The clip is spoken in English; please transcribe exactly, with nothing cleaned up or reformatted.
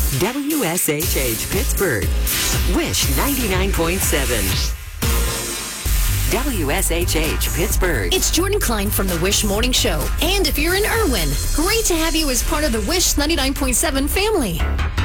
W S H H Pittsburgh. Wish ninety-nine point seven. W S H H Pittsburgh. It's Jordan Klein from the Wish Morning Show. And if you're in Irwin, great to have you as part of the Wish ninety-nine point seven family.